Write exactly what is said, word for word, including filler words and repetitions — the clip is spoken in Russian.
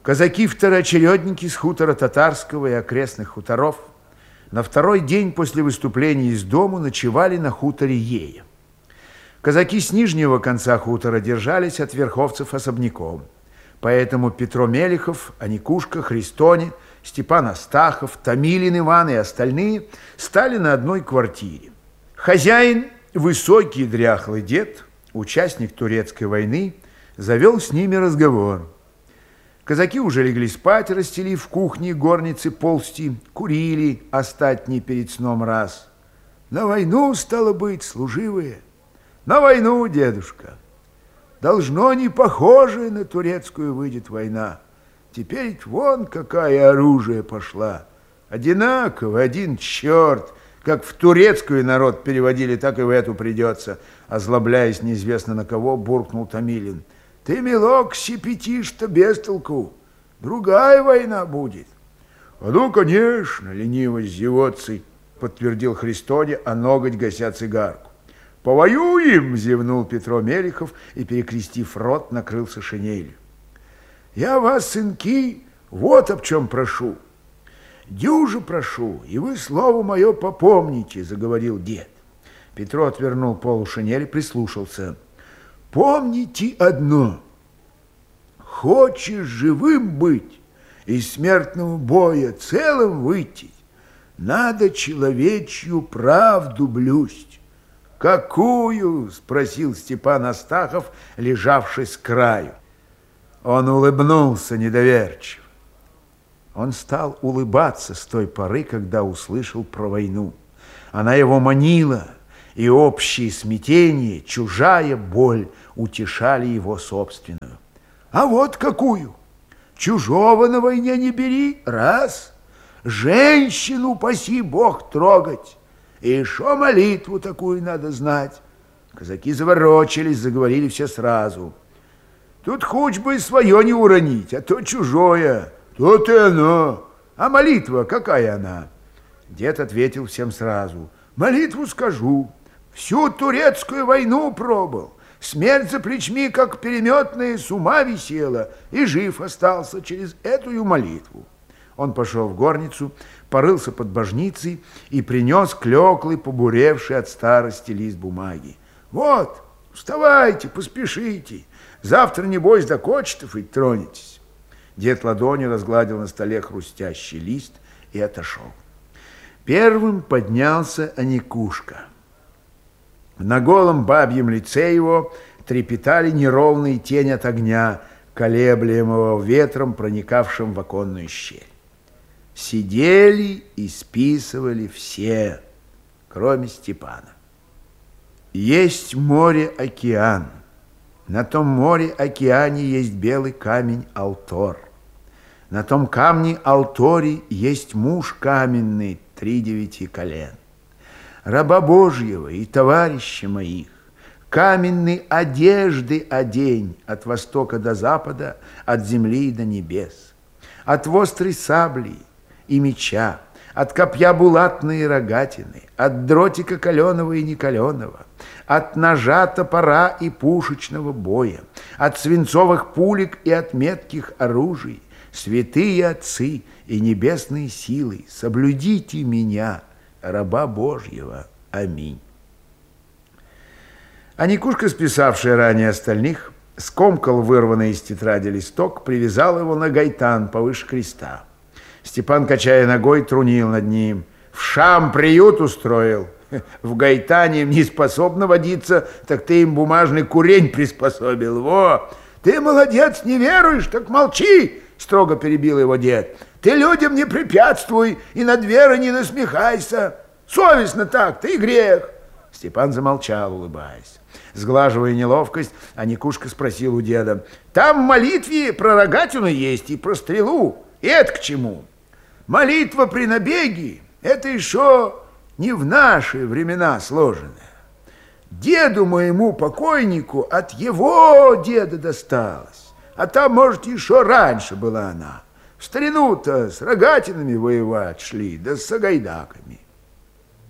Казаки-второочередники с хутора Татарского и окрестных хуторов на второй день после выступления из дому ночевали на хуторе Ея. Казаки с нижнего конца хутора держались от верховцев особняком. Поэтому Петро Мелихов, Аникушка, Христоне, Степан Астахов, Томилин Иван и остальные стали на одной квартире. Хозяин, высокий дряхлый дед, участник турецкой войны, завел с ними разговор. Казаки уже легли спать, расстелив в кухне горницы полсти, курили остатни перед сном раз. На войну, стало быть, служивые. На войну, дедушка. Должно не похоже на турецкую выйдет война. Теперь вон какая оружие пошла. Одинаково, один черт. Как в турецкую народ переводили, так и в эту придется. Озлобляясь неизвестно на кого, буркнул Томилин. Ты, милок, щепетишь-то без толку. Другая война будет. А ну, конечно, лениво с зевотцей, подтвердил Христоне, а ноготь гася цигарку. Повоюем, зевнул Петро Мелихов и, перекрестив рот, накрылся шинелью. Я вас, сынки, вот об чем прошу. Дюже прошу, и вы слово мое попомните, заговорил дед. Петро отвернул полу шинели, прислушался. Помните одно. Хочешь живым быть, из смертного боя целым выйти, надо человечью правду блюсть. Какую? Спросил Степан Астахов, лежавший с краю. Он улыбнулся недоверчиво. Он стал улыбаться с той поры, когда услышал про войну. Она его манила, и общее смятение, чужая боль утешали его собственную. А вот какую? Чужого на войне не бери, раз. Женщину, паси Бог, трогать. И шо молитву такую надо знать. Казаки заворочились, заговорили все сразу. Тут хоть бы свое не уронить, а то чужое. Тут и оно. А молитва какая она? Дед ответил всем сразу. Молитву скажу. Всю турецкую войну пробыл. Смерть за плечми, как переметная, с ума висела, и жив остался через эту молитву. Он пошел в горницу, порылся под божницей и принес клеклый, побуревший от старости лист бумаги. Вот, вставайте, поспешите. Завтра, небось, до Кочетов и тронетесь. Дед ладонью разгладил на столе хрустящий лист и отошел. Первым поднялся Аникушка. На голом бабьем лице его трепетали неровные тени от огня, колеблемого ветром, проникавшим в оконную щель. Сидели и списывали все, кроме Степана. Есть море-океан. На том море-океане есть белый камень Алтор. На том камне Алторе есть муж каменный, три девяти колен. Раба Божьего и товарища моих, каменной одежды одень от востока до запада, от земли до небес, от вострой сабли и меча, от копья булатной и рогатины, от дротика каленого и некаленого, от ножа, топора и пушечного боя, от свинцовых пулек и от метких оружий, святые отцы и небесные силы, соблюдите меня, раба Божьего. Аминь. Аникушка, списавший ранее остальных, скомкал вырванный из тетради листок, привязал его на гайтан повыше креста. Степан, качая ногой, трунил над ним. В Шам приют устроил. В гайтане не способно водиться, так ты им бумажный курень приспособил. Во! Ты, молодец, не веруешь, так молчи, строго перебил его дед. Ты людям не препятствуй и над верой не насмехайся. Совестно так, ты грех. Степан замолчал, улыбаясь. Сглаживая неловкость, Аникушка спросил у деда. Там в молитве про рогатину есть и про стрелу. И это к чему? Молитва при набеге — это еще не в наши времена сложенная. Деду моему покойнику от его деда досталось. А там, может, еще раньше была она. В старину-то с рогатинами воевать шли, да с сагайдаками.